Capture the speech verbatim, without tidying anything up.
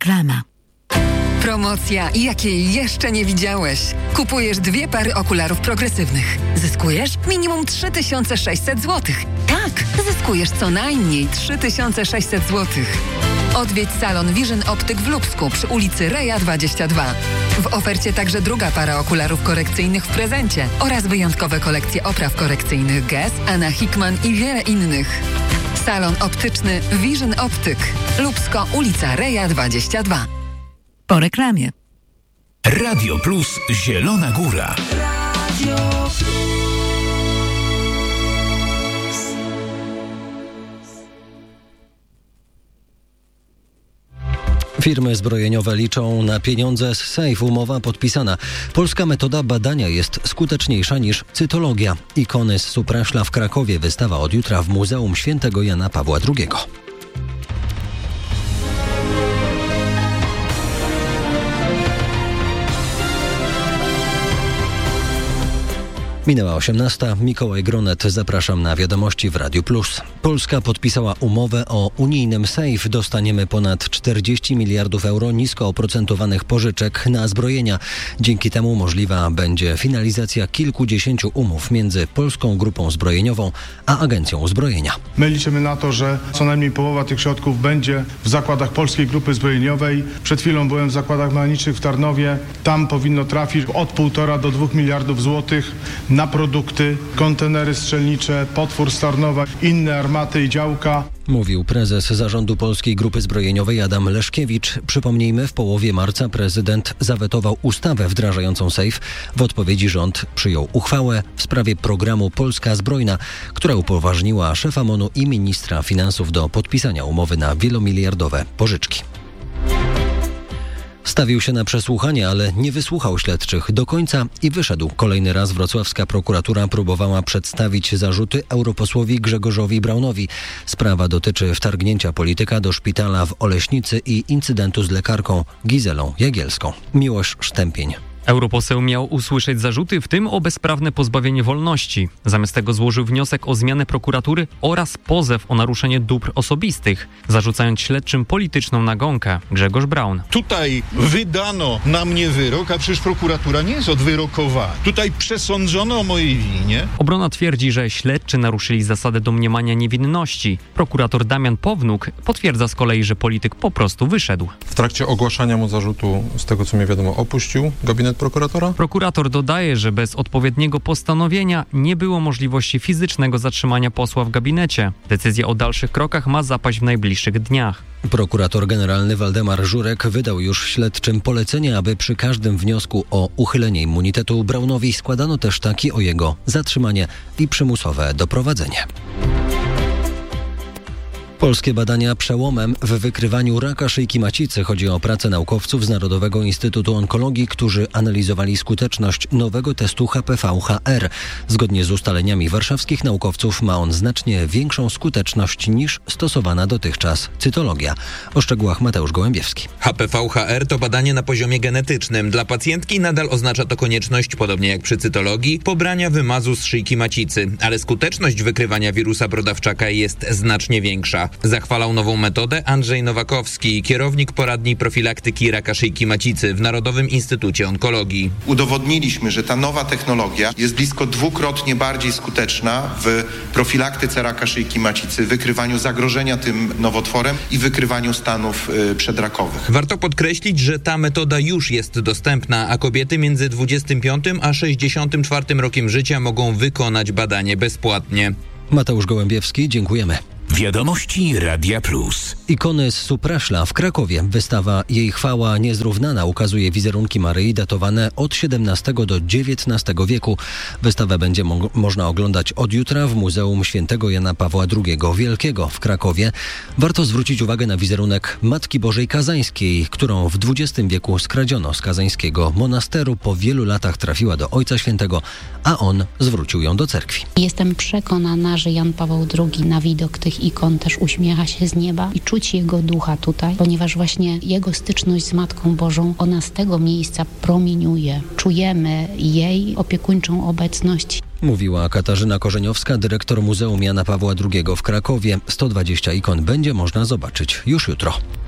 Reklama. Promocja, jakiej jeszcze nie widziałeś. Kupujesz dwie pary okularów progresywnych. Zyskujesz minimum trzy tysiące sześćset złotych. Tak, zyskujesz co najmniej trzy tysiące sześćset złotych. Odwiedź salon Vision Optyk w Lubsku przy ulicy Reja dwadzieścia dwa. W ofercie także druga para okularów korekcyjnych w prezencie oraz wyjątkowe kolekcje opraw korekcyjnych Guess, Anna Hickman i wiele innych. Salon optyczny Vision Optyk. Lubsko, ulica Reja dwadzieścia dwa. Po reklamie. Radio Plus Zielona Góra. Radio Plus. Firmy zbrojeniowe liczą na pieniądze z Safe. Umowa podpisana. Polska metoda badania jest skuteczniejsza niż cytologia. Ikony z Supraśla w Krakowie. Wystawa od jutra w Muzeum Świętego Jana Pawła drugiego. Minęła osiemnasta. Mikołaj Gronet. Zapraszam na wiadomości w Radiu Plus. Polska podpisała umowę o unijnym Safe. Dostaniemy ponad czterdzieści miliardów euro nisko oprocentowanych pożyczek na zbrojenia. Dzięki temu możliwa będzie finalizacja kilkudziesięciu umów między Polską Grupą Zbrojeniową a Agencją Uzbrojenia. My liczymy na to, że co najmniej połowa tych środków będzie w zakładach Polskiej Grupy Zbrojeniowej. Przed chwilą byłem w zakładach mechanicznych w Tarnowie. Tam powinno trafić od półtora do dwóch miliardów złotych na produkty, kontenery strzelnicze, potwór z Tarnowa, inne armaty i działka. Mówił prezes Zarządu Polskiej Grupy Zbrojeniowej Adam Leszkiewicz. Przypomnijmy, w połowie marca prezydent zawetował ustawę wdrażającą Safe. W odpowiedzi rząd przyjął uchwałę w sprawie programu Polska Zbrojna, która upoważniła szefa M O N-u i ministra finansów do podpisania umowy na wielomiliardowe pożyczki. Stawił się na przesłuchanie, ale nie wysłuchał śledczych do końca i wyszedł. Kolejny raz wrocławska prokuratura próbowała przedstawić zarzuty europosłowi Grzegorzowi Braunowi. Sprawa dotyczy wtargnięcia polityka do szpitala w Oleśnicy i incydentu z lekarką Gizelą Jagielską. Miłosz Sztępień. Europoseł miał usłyszeć zarzuty, w tym o bezprawne pozbawienie wolności. Zamiast tego złożył wniosek o zmianę prokuratury oraz pozew o naruszenie dóbr osobistych, zarzucając śledczym polityczną nagonkę. Grzegorz Braun. Tutaj wydano na mnie wyrok, a przecież prokuratura nie jest odwyrokowana. Tutaj przesądzono o mojej winie. Obrona twierdzi, że śledczy naruszyli zasadę domniemania niewinności. Prokurator Damian Pownuk potwierdza z kolei, że polityk po prostu wyszedł. W trakcie ogłaszania mu zarzutu, z tego co mi wiadomo, opuścił gabinet prokuratora? Prokurator dodaje, że bez odpowiedniego postanowienia nie było możliwości fizycznego zatrzymania posła w gabinecie. Decyzja o dalszych krokach ma zapaść w najbliższych dniach. Prokurator generalny Waldemar Żurek wydał już śledczym polecenie, aby przy każdym wniosku o uchylenie immunitetu Braunowi składano też taki o jego zatrzymanie i przymusowe doprowadzenie. Polskie badania przełomem w wykrywaniu raka szyjki macicy. Chodzi o pracę naukowców z Narodowego Instytutu Onkologii, którzy analizowali skuteczność nowego testu H P V H R. Zgodnie z ustaleniami warszawskich naukowców ma on znacznie większą skuteczność niż stosowana dotychczas cytologia. O szczegółach Mateusz Gołębiewski. H P V H R to badanie na poziomie genetycznym. Dla pacjentki nadal oznacza to konieczność, podobnie jak przy cytologii, pobrania wymazu z szyjki macicy, ale skuteczność wykrywania wirusa brodawczaka jest znacznie większa. Zachwalał nową metodę Andrzej Nowakowski, kierownik poradni profilaktyki raka szyjki macicy w Narodowym Instytucie Onkologii. Udowodniliśmy, że ta nowa technologia jest blisko dwukrotnie bardziej skuteczna w profilaktyce raka szyjki macicy, wykrywaniu zagrożenia tym nowotworem i wykrywaniu stanów y, przedrakowych. Warto podkreślić, że ta metoda już jest dostępna, a kobiety między dwudziestym piątym a sześćdziesiątym czwartym rokiem życia mogą wykonać badanie bezpłatnie. Mateusz Gołębiewski, dziękujemy. Wiadomości Radia Plus. Ikony z Supraśla w Krakowie. Wystawa Jej chwała niezrównana ukazuje wizerunki Maryi datowane od siedemnastego do dziewiętnastego wieku. Wystawę będzie mo- można oglądać od jutra w Muzeum Świętego Jana Pawła drugiego Wielkiego w Krakowie. Warto zwrócić uwagę na wizerunek Matki Bożej Kazańskiej, którą w dwudziestym wieku skradziono z kazańskiego monasteru. Po wielu latach trafiła do Ojca Świętego, a on zwrócił ją do cerkwi. Jestem przekonana, że Jan Paweł drugi na widok tych ikon też uśmiecha się z nieba i czuć jego ducha tutaj, ponieważ właśnie jego styczność z Matką Bożą, ona z tego miejsca promieniuje. Czujemy jej opiekuńczą obecność. Mówiła Katarzyna Korzeniowska, dyrektor Muzeum Jana Pawła drugiego w Krakowie. sto dwadzieścia ikon będzie można zobaczyć już jutro.